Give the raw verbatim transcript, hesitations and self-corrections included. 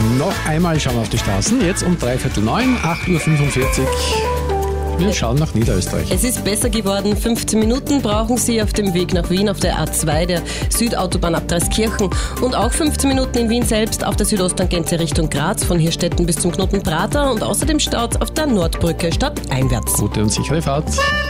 Noch einmal schauen wir auf die Straßen. Jetzt um dreiviertel neun, acht Uhr fünfundvierzig. Wir schauen nach Niederösterreich. Es ist besser geworden. fünfzehn Minuten brauchen Sie auf dem Weg nach Wien auf der A zwei, der Südautobahn ab Dreiskirchen. Und auch fünfzehn Minuten in Wien selbst auf der Südosttangente Richtung Graz, von Hirstetten bis zum Knoten Prater. Und außerdem staut auf der Nordbrücke stadteinwärts. Gute und sichere Fahrt.